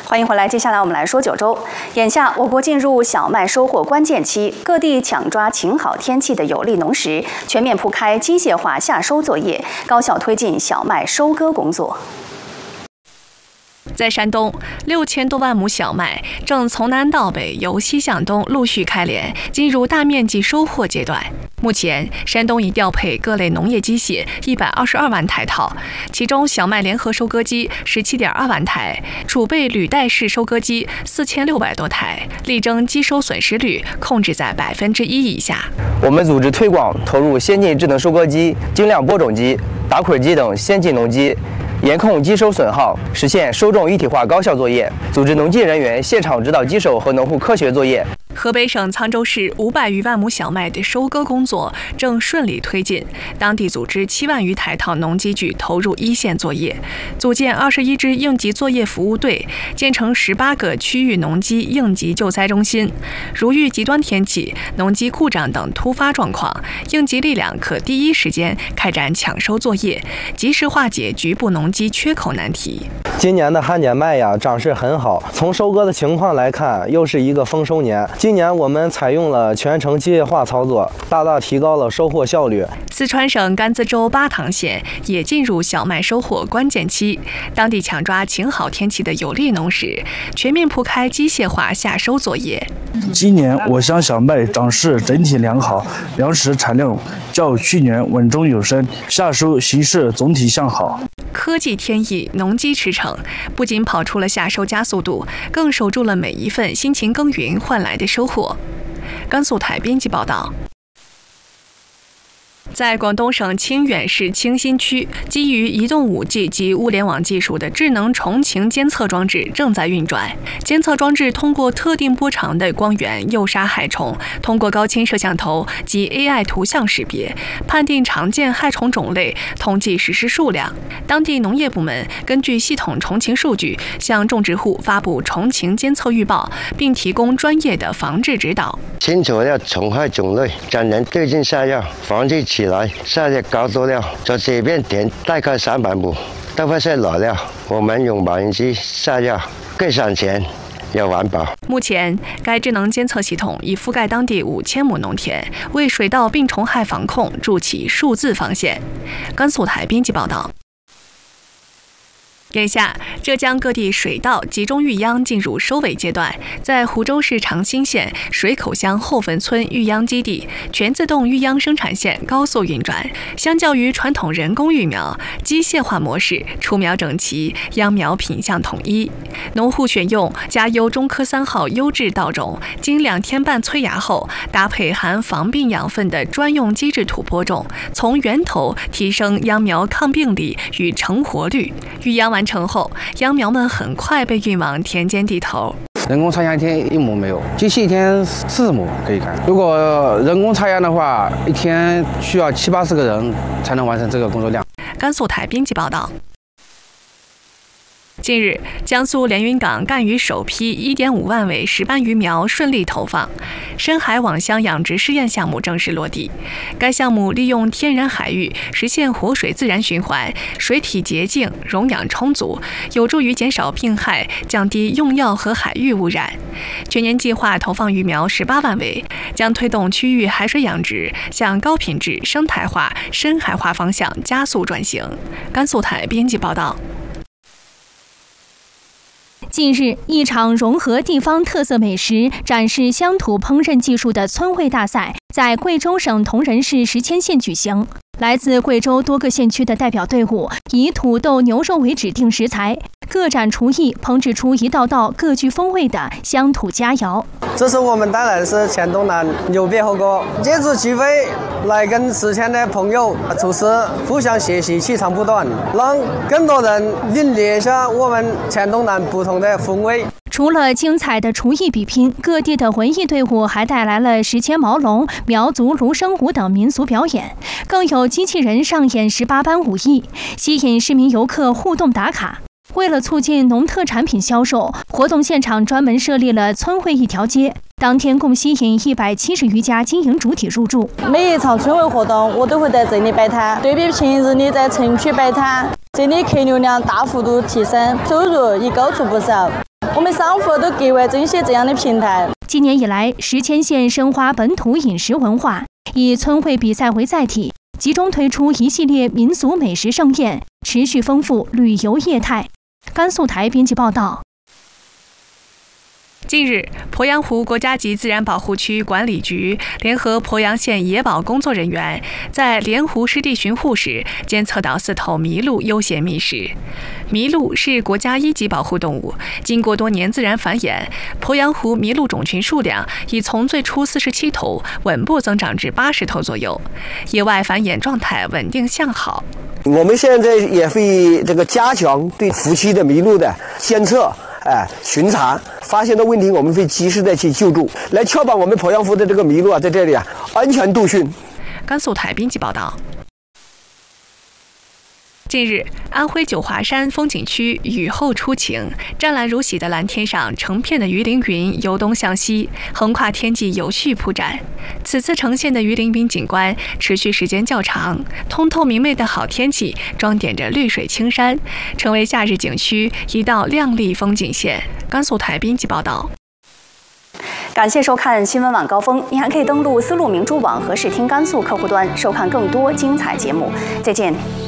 欢迎回来，接下来我们来说九州。眼下，我国进入小麦收获关键期，各地抢抓晴好天气的有利农时，全面铺开机械化夏收作业，高效推进小麦收割工作。 在山东，6000多万亩小麦正从南到北、由西向东陆续开镰，进入大面积收获阶段。目前，山东已调配各类农业机械122万台套，其中小麦联合收割机17.2万台，储备履带式收割机4600多台，力争机收损失率控制在1%以下。 我们组织推广投入先进智能收割机、精量播种机、打捆机等先进农机，严控机收损耗，实现收种一体化高效作业，组织农技人员现场指导机手和农户科学作业。 河北省沧州市500余万亩小麦的收割工作正顺利推进，当地组织7万余台套农机具投入一线作业，组建21支应急作业服务队，建成18个区域农机应急救灾中心。如遇极端天气、农机故障等突发状况，应急力量可第一时间开展抢收作业，及时化解局部农机缺口难题。 今年的旱碱麦呀长势很好，从收割的情况来看，又是一个丰收年。今年我们采用了全程机械化操作，大大提高了收获效率。 四川省甘孜州巴塘县也进入小麦收获关键期，当地抢抓晴好天气的有利农时，全面铺开机械化夏收作业。 今年我乡小麦长势整体良好，粮食产量较去年稳中有升，夏收形势总体向好。 科技天意，农机驰骋，不仅跑出了夏收加速度，更守住了每一份辛勤耕耘换来的收获。甘肃台编辑报道。在广东省清远市清新区，基于移动5G 及物联网技术的智能虫禽监测装置正在运转。监测装置通过特定波长的光源诱杀害虫，通过高清摄像头及 AI 图像识别，判定常见害虫种类，统计实施数量。当地农业部门根据系统虫禽数据，向种植户发布虫禽监测预报，并提供专业的防治指导。 清楚了虫害种类，将能对症下药，防治起来下的高多料，在这边田大概300亩，都会是老料，我们用马蝇机下药，更省钱又环保。 目前，该智能监测系统已覆盖当地5000亩农田，为水稻病虫害防控筑起数字防线。甘肃台编辑报道。眼下，浙江各地水稻集中育秧进入收尾阶段，在湖州市长兴县水口乡后坟村育秧基地，全自动育秧生产线高速运转。相较于传统人工育苗，机械化模式出苗整齐，秧苗品相统一。农户选用嘉优中科3号优质稻种，经2天半催芽后，搭配含防病养分的专用机制土播种，从源头提升秧苗抗病力与成活率。育秧完成后，秧苗们很快被运往田间地头。 人工插秧一天1亩没有，机器一天40亩可以干。如果人工插秧的话，一天需要70-80个人才能完成这个工作量。 甘肃台编辑报道。近日，江苏连云港赣榆首批1.5万尾石斑鱼苗顺利投放，深海网箱养殖试验项目正式落地。该项目利用天然海域实现活水自然循环，水体洁净，溶氧充足，有助于减少病害，降低用药和海域污染。全年计划投放鱼苗18万尾，将推动区域海水养殖向高品质生态化、深海化方向加速转型。甘肃台编辑报道。 近日，一场融合地方特色美食、展示乡土烹饪技术的村会大赛在贵州省铜仁市石阡县举行。来自贵州多个县区的代表队伍以土豆、牛肉为指定食材，各展厨艺，烹制出一道道各具风味的乡土佳肴。 这是我们带来的是黔东南牛瘪火锅，借此机会来跟石阡的朋友、厨师互相学习，取长补短，让更多人领略一下我们黔东南不同的风味。 除了精彩的厨艺比拼，各地的文艺队伍还带来了石阡毛龙、苗族芦笙舞等民俗表演，更有机器人上演18般武艺，吸引市民游客互动打卡。为了促进农特产品销售，活动现场专门设立了村会一条街，当天共吸引170余家经营主体入驻。 每一场村会活动，我都会在这里摆摊，对比平日里在城区摆摊，这里客流量大幅度提升，收入也高出不少。 我们商户都格外珍惜这样的平台。 今年以来，石阡县深化本土饮食文化，以村会比赛为载体，集中推出一系列民俗美食盛宴，持续丰富旅游业态。甘肃台编辑报道。 近日，鄱阳湖国家级自然保护区管理局联合鄱阳县野保工作人员，在莲湖湿地巡护时监测到4头麋鹿悠闲觅食。麋鹿是国家1级保护动物，经过多年自然繁衍，鄱阳湖麋鹿种群数量已从最初47头稳步增长至80头左右，野外繁衍状态稳定向好。 我们现在也会加强对湖区的麋鹿的监测。巡查发现的问题，我们会及时的去救助，来确保我们鄱阳湖的麋鹿在这里安全度汛。 甘肃台编辑报道。近日，安徽九华山风景区雨后初晴，湛蓝如洗的蓝天上，成片的鱼鳞云由东向西，横跨天际有序铺展。此次呈现的鱼鳞云景观持续时间较长，通透明媚的好天气装点着绿水青山，成为夏日景区一道亮丽风景线。甘肃台编辑报道。 感谢收看新闻晚高峰，你还可以登录丝路明珠网和视听甘肃客户端收看更多精彩节目。再见。